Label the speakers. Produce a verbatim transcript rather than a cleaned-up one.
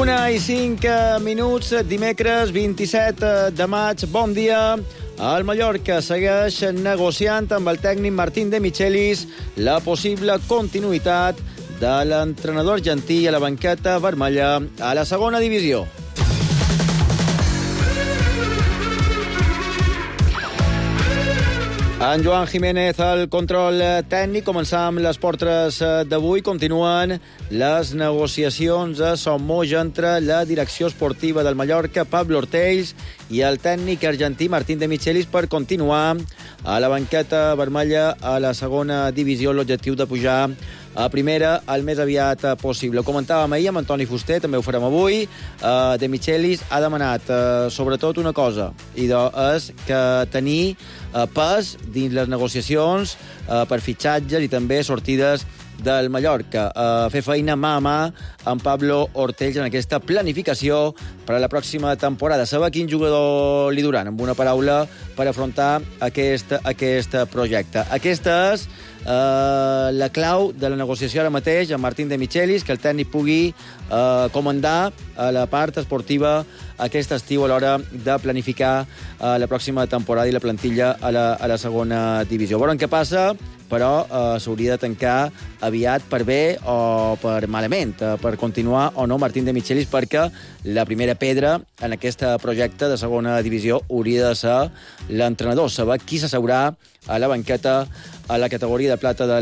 Speaker 1: Una i cinc minuts, dimecres vint-i-set de maig. Bon dia. El Mallorca segueix negociant amb el tècnic Martín de Michelis la possible continuïtat de l'entrenador argentí a la banqueta vermella a la segona divisió. En Joan Jiménez, el control tècnic. Començam les portres d'avui. Continuen les negociacions a Somoix entre la direcció esportiva del Mallorca, Pablo Ortells, i el tècnic argentí Martín de Michelis per continuar a la banqueta vermella a la segona divisió, l'objectiu de pujar a primera el més aviat possible. Ho comentàvem ahir amb Antoni Fuster, també ho farem avui. Uh, de Michelis ha demanat uh, sobretot una cosa, i és que tenir uh, pes dins les negociacions uh, per fitxatges i també sortides del Mallorca. Uh, fer feina mà a mà amb Pablo Ortells en aquesta planificació per a la pròxima temporada. Saber quin jugador li duran, amb una paraula, per afrontar aquest, aquest projecte. Aquesta és Uh, la clau de la negociació ara mateix amb Martín de Michelis, que el tècnic pugui uh, comandar a la part esportiva aquest estiu a l'hora de planificar uh, la pròxima temporada i la plantilla a la, a la segona divisió. Veurem què passa, però uh, s'hauria de tancar aviat per bé o per malament, uh, per continuar o no Martín de Michelis, perquè la primera pedra en aquest projecte de segona divisió hauria de ser l'entrenador, saber qui s'asseurà a la banqueta a la categoria de plata del